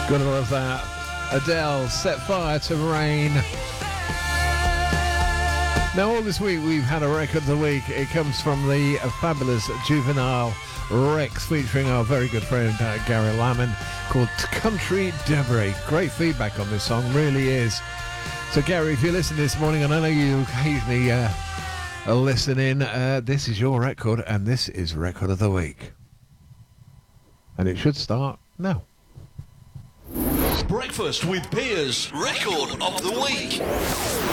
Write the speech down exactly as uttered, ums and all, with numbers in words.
Gotta love that. Adele, Set Fire to Rain. Now, all this week we've had a record of the week. It comes from the fabulous Juvenile Rex, featuring our very good friend uh, Gary Lamond, called Country Debris. Great feedback on this song, really is. So, Gary, if you're listening this morning, and I know you occasionally uh, listen in, uh, this is your record, and this is Record of the Week. And it should start now. Breakfast with Piers, Record of the Week.